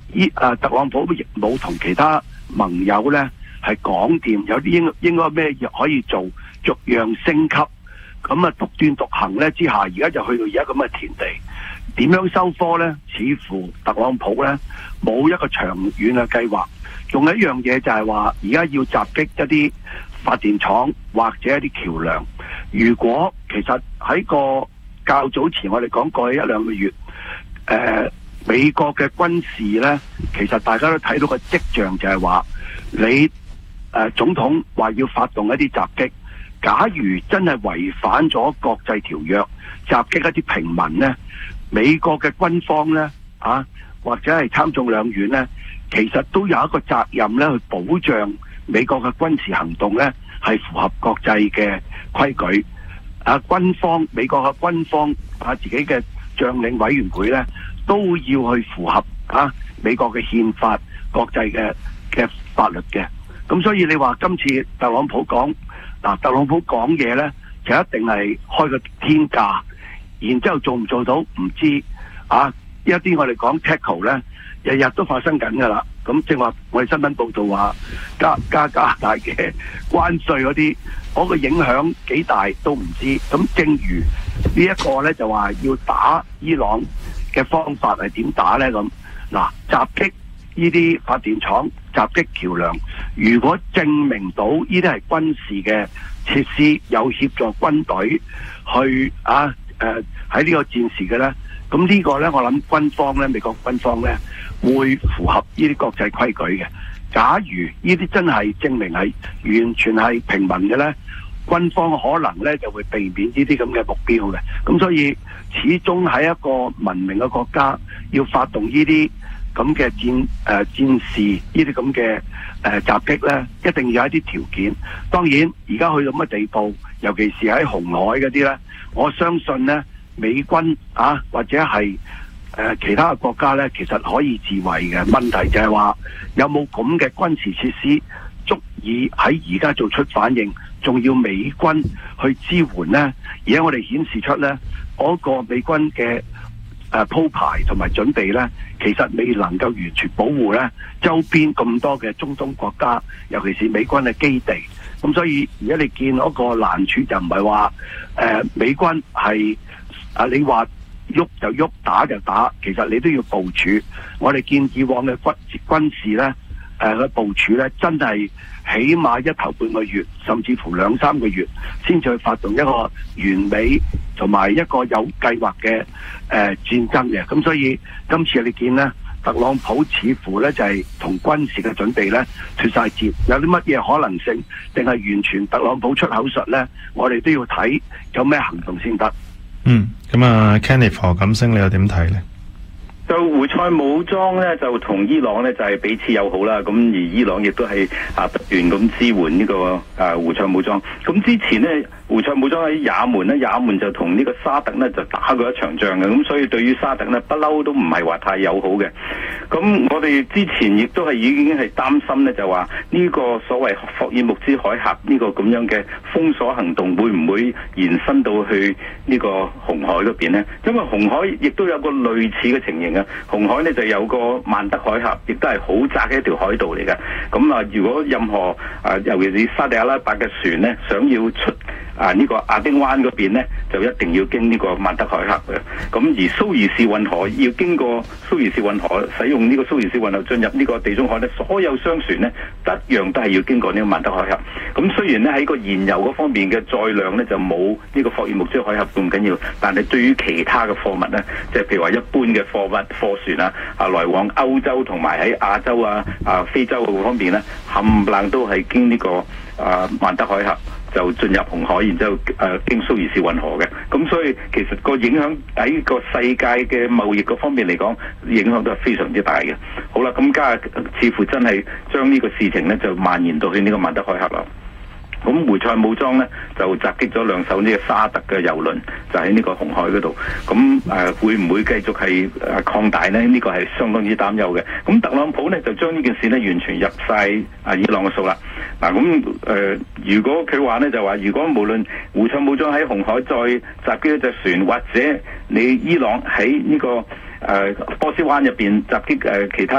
特朗普亦冇同其他盟友咧係講掂，有啲應該咩可以做，逐樣升級。咁啊，獨斷獨行咧之下，而家就去到而家咁嘅田地，點樣收科咧？似乎特朗普咧冇一個長遠嘅計劃。仲有一樣嘢就係話，而家要襲擊一啲發電廠或者一啲橋梁。如果其實喺個較早前我哋講過去一兩個月，美國嘅軍事咧，其實大家都睇到個跡象就係話，你總統話要發動一啲襲擊，假如真係違反咗國際條約，襲擊一啲平民呢，美國嘅軍方呢，或者係參眾兩院呢，其實都有一個責任呢去保障美國嘅軍事行動呢係符合國際嘅規矩。美國嘅軍方自己嘅將領委員會呢，都要去符合美國嘅憲法、國際嘅法律嘅。咁所以你話今次特朗普講嘢呢，就一定係開個天價，然之後做唔做到唔知一啲我哋講 tackle 呢，日日都發生緊噶啦。咁正話我哋新聞報道話加拿大嘅關稅嗰個影響幾大都唔知。咁正如呢一個呢，就話要打伊朗嘅方法係點打呢？咁襲擊呢啲發電廠、襲擊橋梁，如果證明到呢啲係軍事嘅設施，有協助軍隊去喺呢個戰時嘅呢，咁呢個呢，我諗軍方呢，美國軍方呢，會符合呢啲國際規矩嘅。假如呢啲真係證明係完全係平民嘅呢，軍方可能呢就會避免呢啲咁嘅目標嘅。咁所以始終喺一個文明嘅國家，要發動呢啲咁嘅戰事，呢啲咁嘅襲擊呢，一定要有一啲條件。當然而家去到乜地步，尤其是喺紅海嗰啲呢，我相信呢，美軍或者係其他嘅國家呢，其實可以自衛嘅。問題就係話有冇咁嘅軍事設施足以喺而家做出反應，仲要美軍去支援呢？而家我哋顯示出呢，嗰個美軍嘅鋪排同埋準備呢，其實未能夠完全保護呢周邊咁多嘅中東國家，尤其是美軍嘅基地。咁所以而家你見嗰個難處就唔係話美軍係你話喐就喐，打就打，其實你都要部署。我哋見以往嘅軍事呢，嘅部署呢，真係起碼一頭半個月，甚至乎2-3個月，先至去發動一個完美同埋一個有計劃嘅戰爭嘅。咁所以今次你見呢，特朗普似乎呢就係同軍事嘅準備呢脫晒節，有啲乜嘢可能性，定係完全特朗普出口術呢？我哋都要睇有咩行動先得。 咁Kenneth 何錦星你又點睇呢？ 就胡塞武裝咧，就同伊朗咧就係彼此友好啦。咁而伊朗亦都係不斷咁支援呢個胡塞武裝。咁之前呢，胡塞武裝喺也門咧，也門就同呢個沙特呢就打過一場仗嘅。咁所以對於沙特呢，不嬲都唔係話太友好嘅。咁我哋之前亦都係已經係擔心呢，就話呢個所謂霍爾木茲海峽呢個咁樣嘅封鎖行動會唔會延伸到去呢個紅海嗰邊呢？因為紅海亦都有個類似嘅情形啊。紅海呢就有個曼德海峽，亦都係好窄嘅一條海道嚟嘅。咁如果任何尤其是沙特阿拉伯嘅船呢，想要出呢個亞丁灣嗰邊呢，就一定要經呢個曼德海峽嘅。咁而蘇伊士運河要經過蘇伊士運河，使用呢個蘇伊士運河進入呢個地中海呢，所有商船呢，一樣都係要經過呢個曼德海峽。咁雖然呢喺個燃油嗰方面嘅載量呢，就冇呢個霍爾木茲海峽咁緊要，但係對於其他嘅貨物呢，即係譬如話一般嘅貨船來往歐洲同埋喺亞洲非洲嗰方面呢，冚唪唥都係經呢個曼德海峽就進入紅海，然之後經蘇伊士運河嘅。咁所以其實個影響喺個世界嘅貿易嗰方面嚟講，影響都係非常之大嘅。好啦，咁家似乎真係將呢個事情呢就蔓延到去呢個曼德海峽啦。咁胡塞武裝呢就襲擊咗2艘呢個沙特嘅郵輪，就喺呢個紅海嗰度。咁會唔會繼續係擴大呢？呢個係相當之擔憂嘅。咁特朗普呢就將呢件事呢完全入晒伊朗嘅數啦。如果佢話呢就話，如果無論胡塞武裝喺紅海再襲擊一隻船，或者你伊朗喺呢個波斯灣入邊襲擊其他